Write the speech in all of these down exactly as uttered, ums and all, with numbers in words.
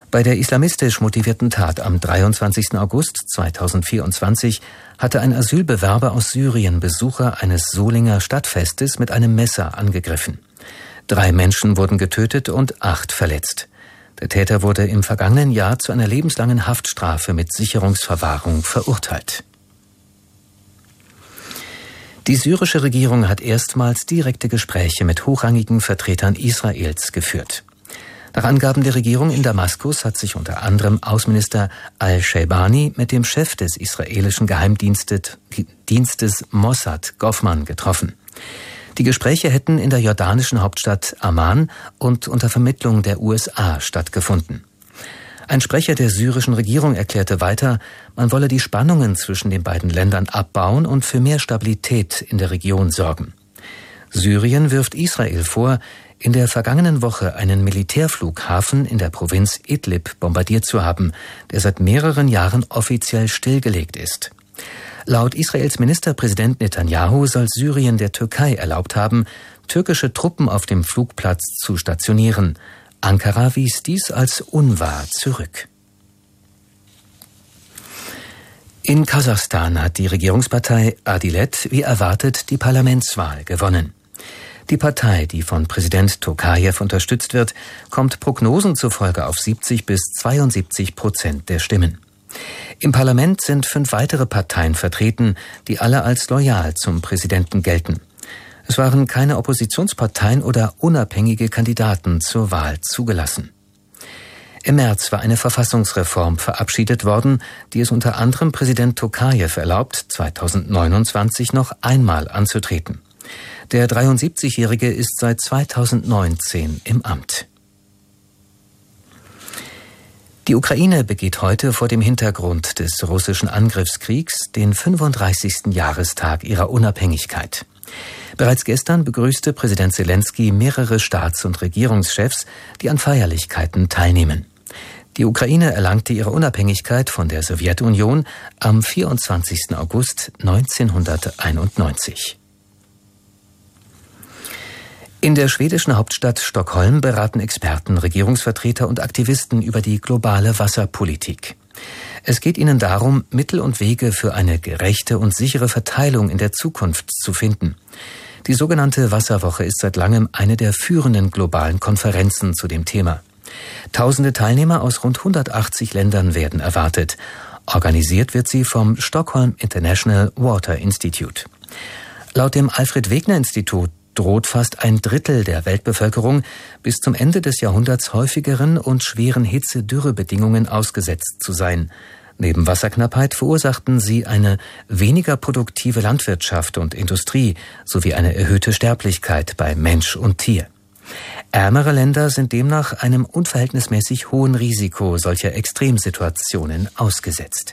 Bei der islamistisch motivierten Tat am dreiundzwanzigsten August zweitausendvierundzwanzig hatte ein Asylbewerber aus Syrien Besucher eines Solinger Stadtfestes mit einem Messer angegriffen. Drei Menschen wurden getötet und acht verletzt. Der Täter wurde im vergangenen Jahr zu einer lebenslangen Haftstrafe mit Sicherungsverwahrung verurteilt. Die syrische Regierung hat erstmals direkte Gespräche mit hochrangigen Vertretern Israels geführt. Nach Angaben der Regierung in Damaskus hat sich unter anderem Außenminister al-Shaybani mit dem Chef des israelischen Geheimdienstes Dienstes Mossad Goffman getroffen. Die Gespräche hätten in der jordanischen Hauptstadt Amman und unter Vermittlung der U S A stattgefunden. Ein Sprecher der syrischen Regierung erklärte weiter, man wolle die Spannungen zwischen den beiden Ländern abbauen und für mehr Stabilität in der Region sorgen. Syrien wirft Israel vor, in der vergangenen Woche einen Militärflughafen in der Provinz Idlib bombardiert zu haben, der seit mehreren Jahren offiziell stillgelegt ist. Laut Israels Ministerpräsident Netanyahu soll Syrien der Türkei erlaubt haben, türkische Truppen auf dem Flugplatz zu stationieren. Ankara wies dies als unwahr zurück. In Kasachstan hat die Regierungspartei Adilet wie erwartet die Parlamentswahl gewonnen. Die Partei, die von Präsident Tokajew unterstützt wird, kommt Prognosen zufolge auf siebzig bis zweiundsiebzig Prozent der Stimmen. Im Parlament sind fünf weitere Parteien vertreten, die alle als loyal zum Präsidenten gelten. Es waren keine Oppositionsparteien oder unabhängige Kandidaten zur Wahl zugelassen. Im März war eine Verfassungsreform verabschiedet worden, die es unter anderem Präsident Tokajew erlaubt, zweitausendneunundzwanzig noch einmal anzutreten. Der dreiundsiebzigjährige ist seit zweitausendneunzehn im Amt. Die Ukraine begeht heute vor dem Hintergrund des russischen Angriffskriegs den fünfunddreißigsten Jahrestag ihrer Unabhängigkeit. Bereits gestern begrüßte Präsident Selenskyj mehrere Staats- und Regierungschefs, die an Feierlichkeiten teilnehmen. Die Ukraine erlangte ihre Unabhängigkeit von der Sowjetunion am vierundzwanzigsten August neunzehnhunderteinundneunzig. In der schwedischen Hauptstadt Stockholm beraten Experten, Regierungsvertreter und Aktivisten über die globale Wasserpolitik. Es geht ihnen darum, Mittel und Wege für eine gerechte und sichere Verteilung in der Zukunft zu finden. Die sogenannte Wasserwoche ist seit langem eine der führenden globalen Konferenzen zu dem Thema. Tausende Teilnehmer aus rund hundertachtzig Ländern werden erwartet. Organisiert wird sie vom Stockholm International Water Institute. Laut dem Alfred-Wegener-Institut droht fast ein Drittel der Weltbevölkerung bis zum Ende des Jahrhunderts häufigeren und schweren Hitze-Dürre-Bedingungen ausgesetzt zu sein. Neben Wasserknappheit verursachten sie eine weniger produktive Landwirtschaft und Industrie sowie eine erhöhte Sterblichkeit bei Mensch und Tier. Ärmere Länder sind demnach einem unverhältnismäßig hohen Risiko solcher Extremsituationen ausgesetzt.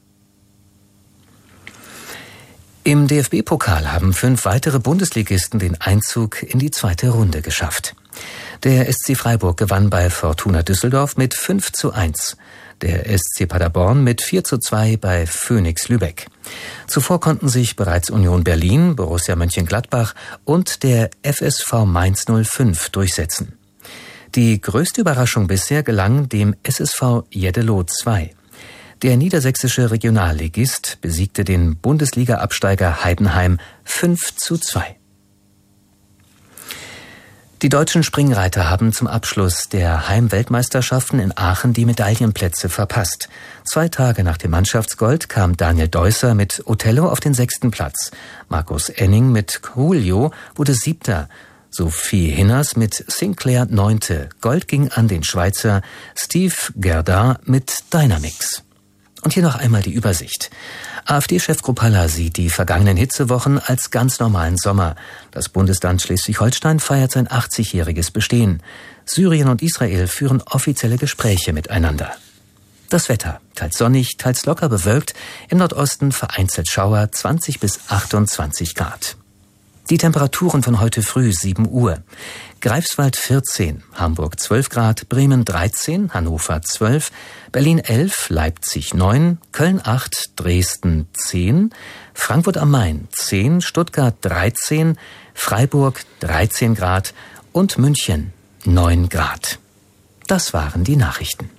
Im D F B-Pokal haben fünf weitere Bundesligisten den Einzug in die zweite Runde geschafft. Der S C Freiburg gewann bei Fortuna Düsseldorf mit fünf zu eins. Der S C Paderborn mit vier zu zwei bei Phönix Lübeck. Zuvor konnten sich bereits Union Berlin, Borussia Mönchengladbach und der F S V Mainz null fünf durchsetzen. Die größte Überraschung bisher gelang dem S S V Jeddelo zwei. Der niedersächsische Regionalligist besiegte den Bundesliga-Absteiger Heidenheim fünf zu zwei. Die deutschen Springreiter haben zum Abschluss der Heimweltmeisterschaften in Aachen die Medaillenplätze verpasst. Zwei Tage nach dem Mannschaftsgold kam Daniel Deusser mit Othello auf den sechsten Platz. Markus Enning mit Julio wurde siebter. Sophie Hinners mit Sinclair neunte. Gold ging an den Schweizer Steve Gerdin mit Dynamix. Und hier noch einmal die Übersicht. AfD-Chef Kruppalla sieht die vergangenen Hitzewochen als ganz normalen Sommer. Das Bundesland Schleswig-Holstein feiert sein achtzigjähriges Bestehen. Syrien und Israel führen offizielle Gespräche miteinander. Das Wetter: teils sonnig, teils locker bewölkt, im Nordosten vereinzelt Schauer, zwanzig bis achtundzwanzig Grad. Die Temperaturen von heute früh sieben Uhr. Greifswald vierzehn, Hamburg zwölf Grad, Bremen dreizehn, Hannover zwölf, Berlin elf, Leipzig neun, Köln acht, Dresden zehn, Frankfurt am Main zehn, Stuttgart dreizehn, Freiburg dreizehn Grad und München neun Grad. Das waren die Nachrichten.